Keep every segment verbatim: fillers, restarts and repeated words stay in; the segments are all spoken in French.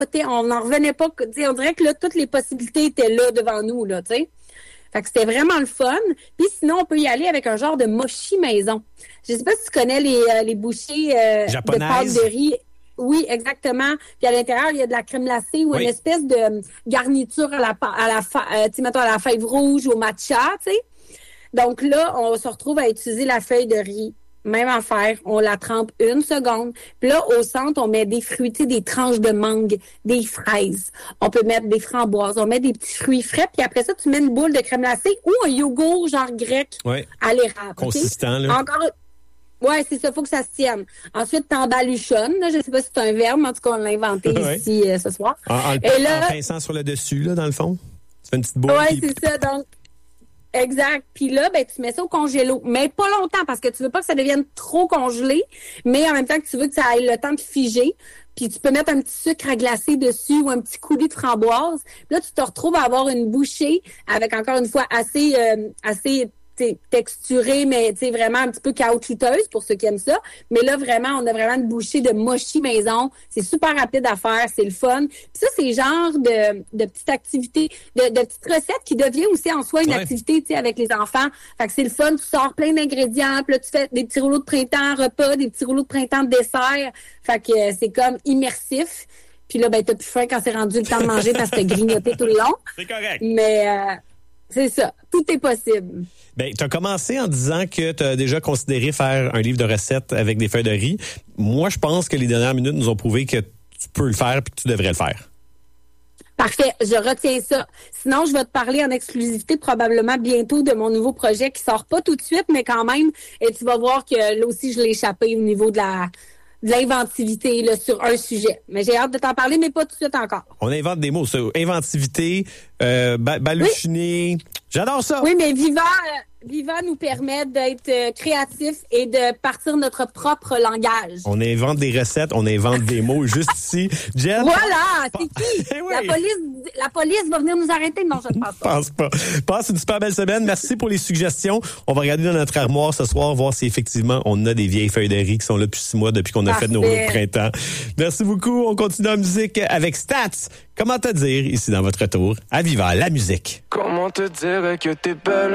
capotait, on n'en revenait pas. On dirait que là, toutes les possibilités étaient là devant nous, là, tu sais. Fait que c'était vraiment le fun. Puis sinon, on peut y aller avec un genre de mochi maison. Je sais pas si tu connais les, euh, les bouchées euh, de pâte de riz. Oui, exactement. Puis à l'intérieur, il y a de la crème glacée ou oui. une espèce de garniture à la à la euh, tu sais, mettons à la fève rouge ou au matcha, tu sais. Donc là, on se retrouve à utiliser la feuille de riz. Même affaire, on la trempe une seconde. Puis là, au centre, on met des fruits, tu sais, des tranches de mangue, des fraises. On peut mettre des framboises, on met des petits fruits frais. Puis après ça, tu mets une boule de crème glacée ou un yogourt genre grec ouais. à l'érable. Consistant, okay? là. Encore... Ouais, c'est ça, faut que ça se tienne. Ensuite, t'embaluchonnes, là, je sais pas si c'est un verbe, mais en tout cas, on l'a inventé ouais. ici euh, ce soir. En, en, Et là, en pinçant sur le dessus, là, dans le fond. Tu fais une petite boule. Ouais, puis... c'est ça, donc... Exact. Puis là, ben tu mets ça au congélo. Mais pas longtemps, parce que tu veux pas que ça devienne trop congelé, mais en même temps que tu veux que ça ait le temps de figer. Puis tu peux mettre un petit sucre à glacer dessus ou un petit coulis de framboise. Puis là, tu te retrouves à avoir une bouchée avec, encore une fois, assez euh, assez texturée, mais tu sais vraiment un petit peu caoutchouteuse pour ceux qui aiment ça. Mais là, vraiment, on a vraiment une bouchée de mochi maison. C'est super rapide à faire, c'est le fun. Puis ça, c'est le genre de, de petites activités, de, de petites recettes qui devient aussi en soi une ouais. activité, tu sais, avec les enfants. Fait que c'est le fun, tu sors plein d'ingrédients, puis là, tu fais des petits rouleaux de printemps repas, des petits rouleaux de printemps de dessert. Fait que euh, c'est comme immersif. Puis là, ben t'as plus faim quand c'est rendu le temps de manger parce que t'as grignoté tout le long. C'est correct. Mais euh, c'est ça, tout est possible. Ben, tu as commencé en disant que tu as déjà considéré faire un livre de recettes avec des feuilles de riz. Moi, je pense que les dernières minutes nous ont prouvé que tu peux le faire et que tu devrais le faire. Parfait, je retiens ça. Sinon, je vais te parler en exclusivité probablement bientôt de mon nouveau projet qui sort pas tout de suite, mais quand même, et tu vas voir que là aussi, je l'ai échappé au niveau de la... de l'inventivité là, sur un sujet. Mais j'ai hâte de t'en parler, mais pas tout de suite encore. On invente des mots, ça. Inventivité, euh, ba- baluchiner. Oui. J'adore ça. Oui, mais Viva, euh, Viva nous permet d'être euh, créatifs et de partir notre propre langage. On invente des recettes, on invente des mots juste ici. Jen, voilà, c'est qui? Eh oui. La police, la police va venir nous arrêter. Non, je ne pense pas. pense pas. Passe une super belle semaine. Merci pour les suggestions. On va regarder dans notre armoire ce soir, voir si effectivement on a des vieilles feuilles de riz qui sont là depuis six mois depuis qu'on a Parfait. fait nos rouleaux de printemps. Merci beaucoup. On continue en musique avec Stats. Comment te dire ici dans votre retour à Viva la musique. Comment te dire que t'es belle?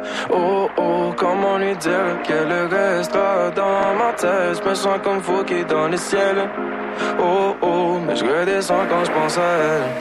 Oh oh, comment lui dire qu'elle restera dans ma tête? Je me sens comme Fouki dans le ciel. Oh oh, mais je redescends quand je pense à elle.